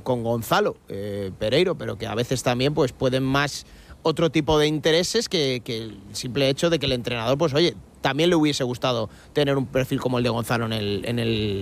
con Gonzalo Pereiro, pero que a veces también pues pueden más otro tipo de intereses que el simple hecho de que el entrenador, pues oye, también le hubiese gustado tener un perfil como el de Gonzalo en el